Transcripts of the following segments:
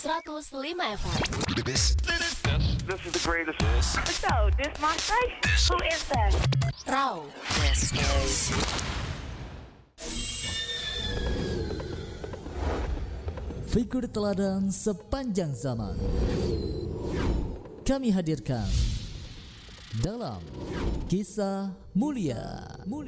105 FM. This is the greatest. So, this my station. Who is that? Raw. This is Figur teladan sepanjang zaman kami hadirkan dalam Kisah Mulia.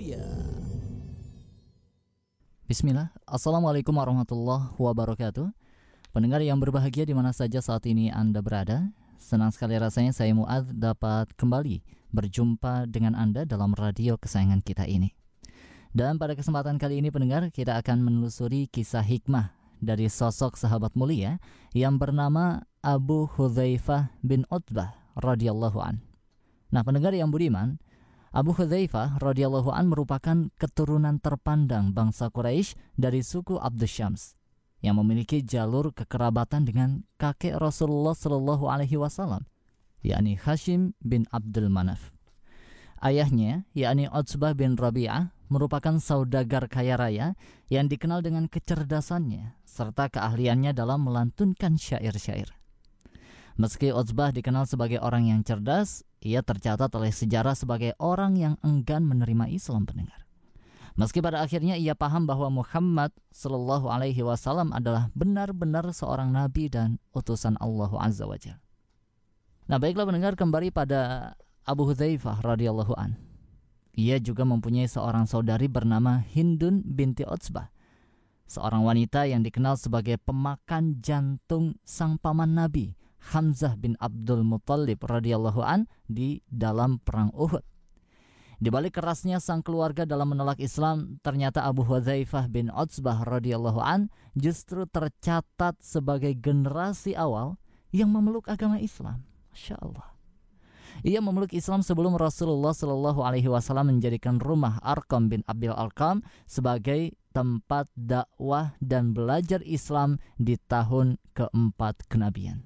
Bismillah. Assalamualaikum warahmatullahi wabarakatuh. Pendengar yang berbahagia di mana saja saat ini Anda berada, senang sekali rasanya saya Mu'adz dapat kembali berjumpa dengan Anda dalam radio kesayangan kita ini. Dan pada kesempatan kali ini pendengar, kita akan menelusuri kisah hikmah dari sosok sahabat mulia yang bernama Abu Hudzaifah bin Utbah radhiyallahu an. Nah, pendengar yang budiman, Abu Hudzaifah radhiyallahu an merupakan keturunan terpandang bangsa Quraisy dari suku Abdus Syams yang memiliki jalur kekerabatan dengan kakek Rasulullah sallallahu alaihi wasallam, yakni Hashim bin Abdul Manaf. Ayahnya, yakni Utsbah bin Rabi'ah, merupakan saudagar kaya raya yang dikenal dengan kecerdasannya serta keahliannya dalam melantunkan syair-syair. Meski Utsbah dikenal sebagai orang yang cerdas, ia tercatat oleh sejarah sebagai orang yang enggan menerima Islam, pendengar. Meski pada akhirnya ia paham bahwa Muhammad sallallahu alaihi wasallam adalah benar-benar seorang nabi dan utusan Allah azza wa jalla. Nah, baiklah pendengar, kembali pada Abu Hudzaifah radhiyallahu an. Ia juga mempunyai seorang saudari bernama Hindun binti Utsbah, seorang wanita yang dikenal sebagai pemakan jantung sang paman Nabi Hamzah bin Abdul Muttalib radhiyallahu an di dalam perang Uhud. Di balik kerasnya sang keluarga dalam menolak Islam, ternyata Abu Hudzaifah bin Utsbah radhiyallahu an justru tercatat sebagai generasi awal yang memeluk agama Islam. Masya Allah. Ia memeluk Islam sebelum Rasulullah sallallahu alaihi wasallam menjadikan rumah Arqam bin Abil Arqam sebagai tempat dakwah dan belajar Islam di tahun keempat kenabian.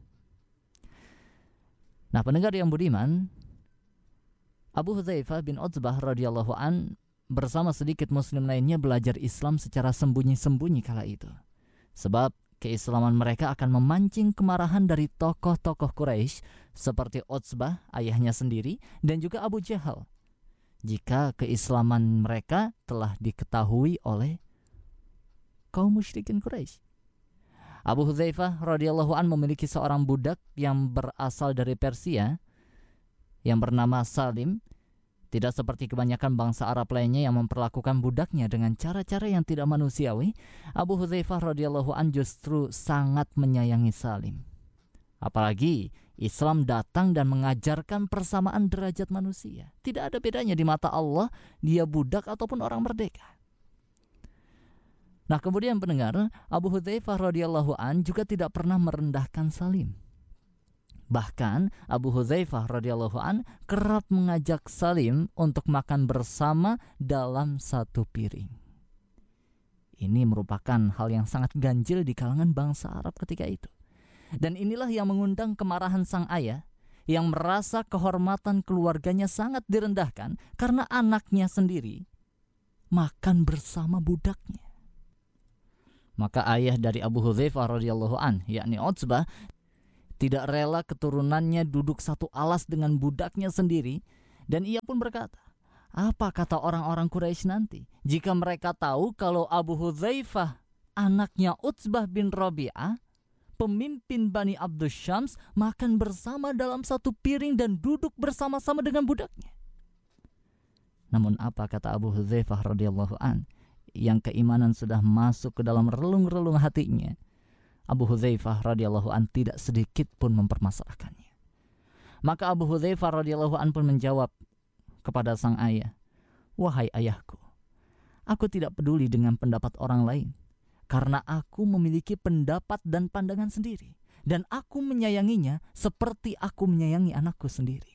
Nah, pendengar yang budiman, Abu Hudzaifah bin Utsbah radhiyallahu an bersama sedikit muslim lainnya belajar Islam secara sembunyi-sembunyi kala itu. Sebab keislaman mereka akan memancing kemarahan dari tokoh-tokoh Quraisy seperti Utsbah, ayahnya sendiri, dan juga Abu Jahal, jika keislaman mereka telah diketahui oleh kaum musyrikin Quraisy. Abu Hudzaifah radhiyallahu an memiliki seorang budak yang berasal dari Persia yang bernama Salim. Tidak seperti kebanyakan bangsa Arab lainnya yang memperlakukan budaknya dengan cara-cara yang tidak manusiawi, Abu Hudzaifah radhiyallahu an justru sangat menyayangi Salim. Apalagi Islam datang dan mengajarkan persamaan derajat manusia. Tidak ada bedanya di mata Allah dia budak ataupun orang merdeka. Nah, kemudian pendengar, Abu Hudzaifah radhiyallahu an juga tidak pernah merendahkan Salim. Bahkan Abu Hudzaifah radhiyallahu an kerap mengajak Salim untuk makan bersama dalam satu piring. Ini merupakan hal yang sangat ganjil di kalangan bangsa Arab ketika itu. Dan inilah yang mengundang kemarahan sang ayah yang merasa kehormatan keluarganya sangat direndahkan karena anaknya sendiri makan bersama budaknya. Maka ayah dari Abu Hudzaifah radhiyallahu an, yakni Utsbah, tidak rela keturunannya duduk satu alas dengan budaknya sendiri, dan ia pun berkata, apa kata orang-orang Quraisy nanti jika mereka tahu kalau Abu Hudzaifah, anaknya Utsbah bin Rabi'ah, pemimpin Bani Abdus Syams, makan bersama dalam satu piring dan duduk bersama-sama dengan budaknya. Namun apa kata Abu Hudzaifah radhiyallahu an, yang keimanan sudah masuk ke dalam relung-relung hatinya? Abu Hudzaifah radhiyallahu an tidak sedikit pun mempermasalahkannya. Maka Abu Hudzaifah radhiyallahu an pun menjawab kepada sang ayah, wahai ayahku, aku tidak peduli dengan pendapat orang lain, karena aku memiliki pendapat dan pandangan sendiri, dan aku menyayanginya seperti aku menyayangi anakku sendiri.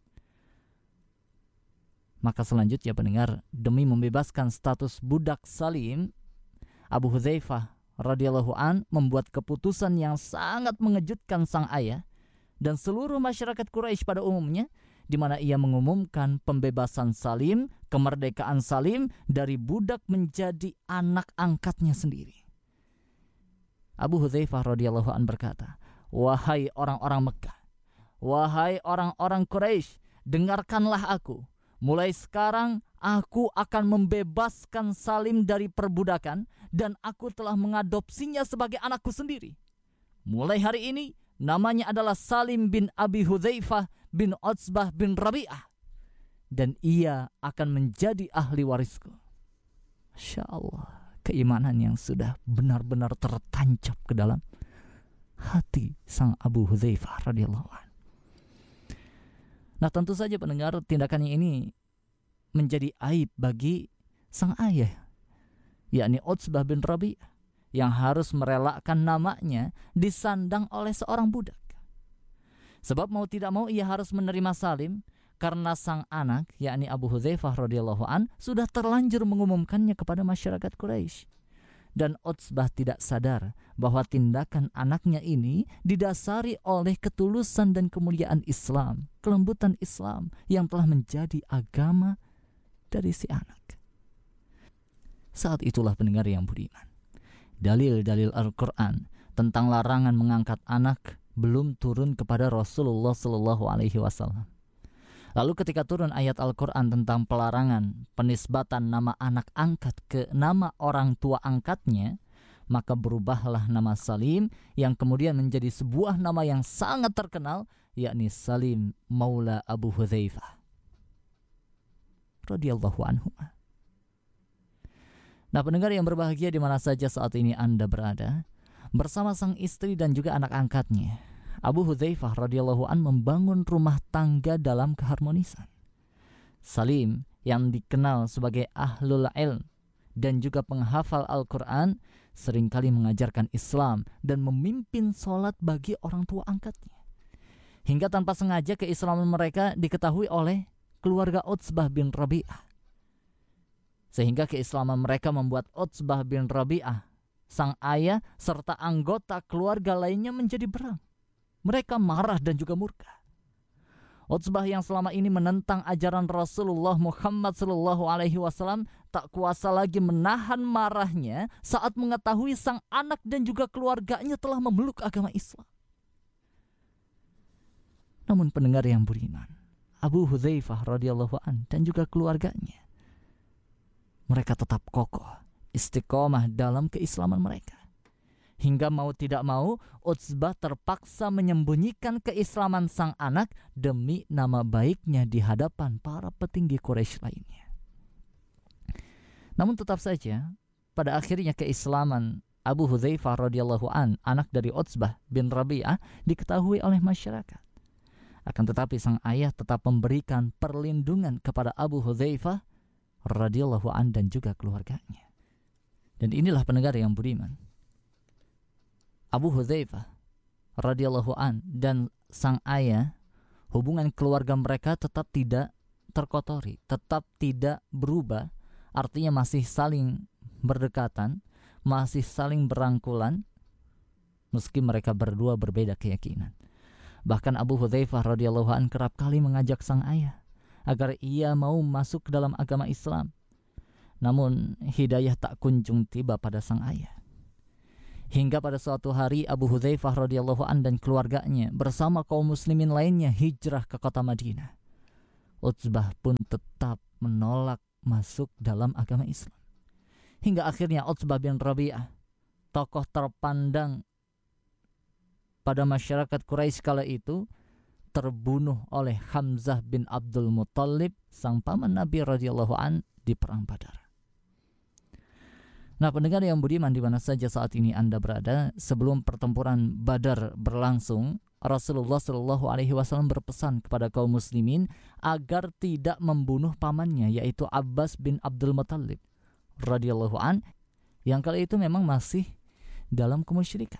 Maka selanjutnya pendengar, demi membebaskan status budak Salim, Abu Hudzaifah radhiyallahu an membuat keputusan yang sangat mengejutkan sang ayah dan seluruh masyarakat Quraisy pada umumnya, di mana ia mengumumkan pembebasan Salim, kemerdekaan Salim dari budak menjadi anak angkatnya sendiri. Abu Hudzaifah radhiyallahu an berkata, "Wahai orang-orang Mekah, wahai orang-orang Quraisy, dengarkanlah aku. Mulai sekarang aku akan membebaskan Salim dari perbudakan dan aku telah mengadopsinya sebagai anakku sendiri. Mulai hari ini namanya adalah Salim bin Abi Hudzaifah bin Utsbah bin Rabi'ah dan ia akan menjadi ahli warisku." Masya Allah, keimanan yang sudah benar-benar tertancap ke dalam hati sang Abu Hudzaifah radhiyallahu anhu. Nah, tentu saja pendengar, tindakannya ini menjadi aib bagi sang ayah, yakni Utsbah bin Rabi'ah, yang harus merelakan namanya disandang oleh seorang budak. Sebab mau tidak mau ia harus menerima Salim karena sang anak, yakni Abu Hudzaifah radhiyallahu an, sudah terlanjur mengumumkannya kepada masyarakat Quraisy. Dan Utsbah tidak sadar bahwa tindakan anaknya ini didasari oleh ketulusan dan kemuliaan Islam, kelembutan Islam yang telah menjadi agama dari si anak. Saat itulah pendengar yang budiman, dalil-dalil Al-Quran tentang larangan mengangkat anak belum turun kepada Rasulullah SAW. Lalu ketika turun ayat Al-Quran tentang pelarangan penisbatan nama anak angkat ke nama orang tua angkatnya, maka berubahlah nama Salim yang kemudian menjadi sebuah nama yang sangat terkenal, yakni Salim Maula Abu Hudzaifah radhiyallahu anhu. Nah, pendengar yang berbahagia di mana saja saat ini Anda berada, bersama sang istri dan juga anak angkatnya, Abu Hudzaifah radhiyallahu an membangun rumah tangga dalam keharmonisan. Salim yang dikenal sebagai ahlul ilm dan juga penghafal Al-Quran seringkali mengajarkan Islam dan memimpin sholat bagi orang tua angkatnya. Hingga tanpa sengaja keislaman mereka diketahui oleh keluarga Utsbah bin Rabi'ah. Sehingga keislaman mereka membuat Utsbah bin Rabi'ah, sang ayah serta anggota keluarga lainnya menjadi berang. Mereka marah dan juga murka. Utsbah yang selama ini menentang ajaran Rasulullah Muhammad SAW tak kuasa lagi menahan marahnya saat mengetahui sang anak dan juga keluarganya telah memeluk agama Islam. Namun pendengar yang beriman, Abu Hudzaifah radhiyallahu an dan juga keluarganya, mereka tetap kokoh, istiqomah dalam keislaman mereka. Hingga mau tidak mau, Utsbah terpaksa menyembunyikan keislaman sang anak demi nama baiknya di hadapan para petinggi Quraisy lainnya. Namun tetap saja, pada akhirnya keislaman Abu Hudzaifah radhiyallahu an, anak dari Utsbah bin Rabi'ah, diketahui oleh masyarakat. Akan tetapi sang ayah tetap memberikan perlindungan kepada Abu Hudzaifah radhiyallahu an dan juga keluarganya. Dan inilah pendengar yang beriman, Abu Hudzaifah radhiyallahu an dan sang ayah, hubungan keluarga mereka tetap tidak terkotori, tetap tidak berubah. Artinya masih saling berdekatan, masih saling berangkulan, meski mereka berdua berbeda keyakinan. Bahkan Abu Hudzaifah radhiyallahu an kerap kali mengajak sang ayah agar ia mau masuk ke dalam agama Islam. Namun hidayah tak kunjung tiba pada sang ayah. Hingga pada suatu hari Abu Hudzaifah radhiyallahu an dan keluarganya bersama kaum muslimin lainnya hijrah ke kota Madinah. Utsbah pun tetap menolak masuk dalam agama Islam. Hingga akhirnya Utsbah bin Rabi'ah, tokoh terpandang pada masyarakat Quraisy kala itu, terbunuh oleh Hamzah bin Abdul Muttalib, sang paman Nabi radhiyallahu an, di perang Badar. Nah, pendengar yang budiman di mana saja saat ini Anda berada, sebelum pertempuran Badar berlangsung, Rasulullah SAW berpesan kepada kaum muslimin agar tidak membunuh pamannya, yaitu Abbas bin Abdul Muttalib radhiyallahu an, yang kala itu memang masih dalam kemusyrikan.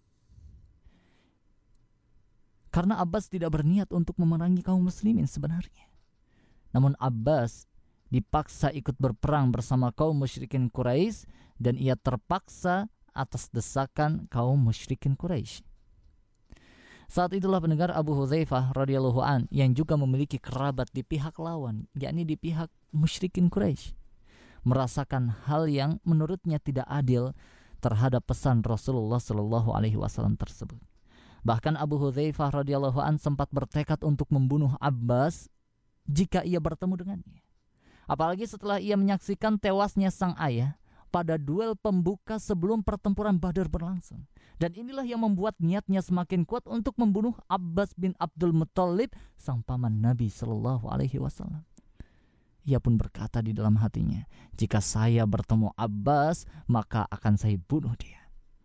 Karena Abbas tidak berniat untuk memerangi kaum muslimin sebenarnya. Namun Abbas dipaksa ikut berperang bersama kaum musyrikin Quraisy dan ia terpaksa atas desakan kaum musyrikin Quraisy. Saat itulah pendengar, Abu Hudzaifah radhiyallahu an yang juga memiliki kerabat di pihak lawan, yakni di pihak musyrikin Quraisy, merasakan hal yang menurutnya tidak adil terhadap pesan Rasulullah Shallallahu Alaihi Wasallam tersebut. Bahkan Abu Hudzaifah radhiyallahu an sempat bertekad untuk membunuh Abbas jika ia bertemu dengannya. Apalagi setelah ia menyaksikan tewasnya sang ayah pada duel pembuka sebelum pertempuran Badar berlangsung. Dan inilah yang membuat niatnya semakin kuat untuk membunuh Abbas bin Abdul Muttalib, sang paman Nabi Shallallahu Alaihi Wasallam. Ia pun berkata di dalam hatinya, jika saya bertemu Abbas, maka akan saya bunuh dia.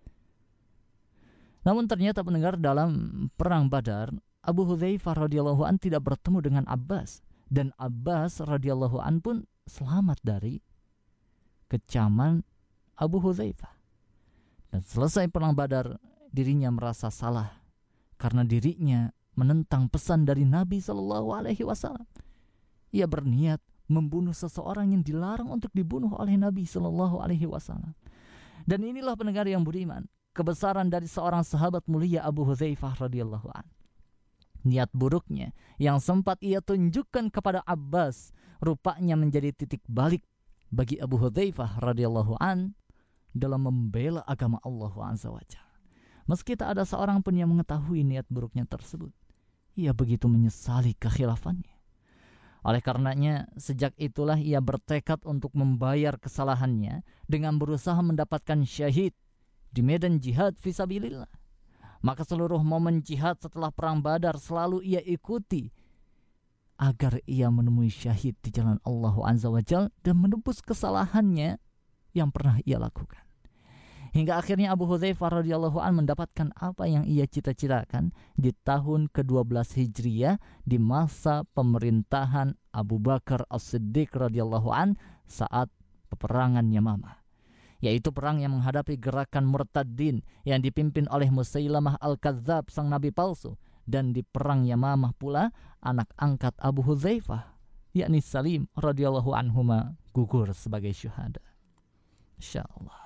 Namun ternyata pendengar, dalam perang Badar, Abu Hudzaifah radhiyallahu an tidak bertemu dengan Abbas, dan Abbas radhiyallahu an pun selamat dari kecaman Abu Hudzaifah. Dan selesai perang Badar, dirinya merasa salah karena dirinya menentang pesan dari Nabi Shallallahu Alaihi Wasallam. Ia berniat membunuh seseorang yang dilarang untuk dibunuh oleh Nabi Shallallahu Alaihi Wasallam. Dan inilah pendengar yang beriman, kebesaran dari seorang sahabat mulia Abu Hudzaifah radhiyallahu an. Niat buruknya yang sempat ia tunjukkan kepada Abbas rupanya menjadi titik balik bagi Abu Hudzaifah radhiyallahu an dalam membela agama Allah Azza wa Jalla. Meski tak ada seorang pun yang mengetahui niat buruknya tersebut, ia begitu menyesali kekhilafannya. Oleh karenanya, sejak itulah ia bertekad untuk membayar kesalahannya dengan berusaha mendapatkan syahid di medan jihad fisabilillah. Maka seluruh momen jihad setelah perang Badar selalu ia ikuti agar ia menemui syahid di jalan Allah Azza wa Jalla dan menebus kesalahannya yang pernah ia lakukan. Hingga akhirnya Abu Hudzaifah radhiyallahu an mendapatkan apa yang ia cita-citakan di tahun ke-12 Hijriah di masa pemerintahan Abu Bakar As-Siddiq radhiyallahu an saat peperangan Yamamah, yaitu perang yang menghadapi gerakan murtadin yang dipimpin oleh Musailamah Al-Kadzab, sang nabi palsu, dan di perang Yamamah pula anak angkat Abu Hudzaifah yakni Salim radhiyallahu anhuma gugur sebagai syuhada. Insyaallah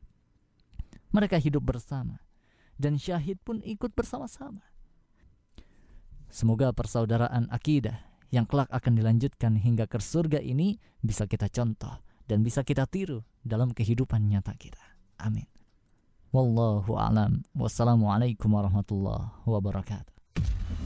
mereka hidup bersama dan syahid pun ikut bersama-sama. Semoga persaudaraan akidah yang kelak akan dilanjutkan hingga ke surga ini bisa kita contoh dan bisa kita tiru dalam kehidupan nyata kita. Amin. Wallahu a'lam. Wassalamualaikum warahmatullahi wabarakatuh.